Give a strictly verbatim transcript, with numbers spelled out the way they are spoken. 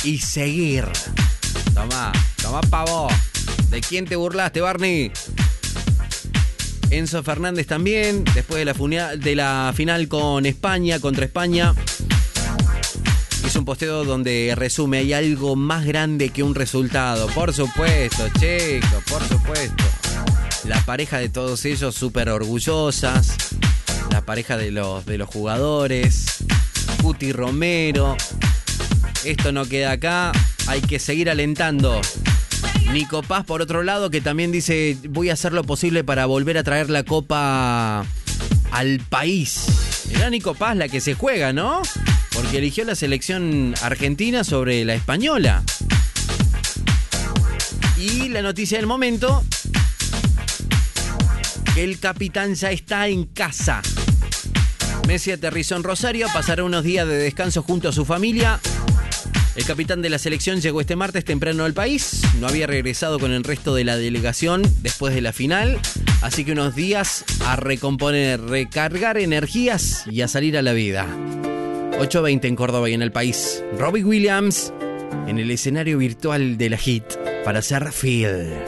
y seguir. Tomá, tomá pavo. ¿De quién te burlaste, Barney? Enzo Fernández también, después de la, funia- de la final con España, contra España, hizo un posteo donde resume: hay algo más grande que un resultado. Por supuesto, chicos, por supuesto. La pareja de todos ellos súper orgullosas. La pareja de los, de los jugadores. Cuti Romero. Esto no queda acá. Hay que seguir alentando. Nico Paz, por otro lado, que también dice: voy a hacer lo posible para volver a traer la copa al país. Mirá, Nico Paz, la que se juega, ¿no? Porque eligió la selección argentina sobre la española. Y la noticia del momento: que el capitán ya está en casa. Messi aterrizó en Rosario, pasará unos días de descanso junto a su familia. El capitán de la selección llegó este martes temprano al país. No había regresado con el resto de la delegación después de la final. Así que unos días a recomponer, recargar energías y a salir a la vida. ocho veinte en Córdoba y en el país. Robbie Williams en el escenario virtual de la hit para hacer Feel.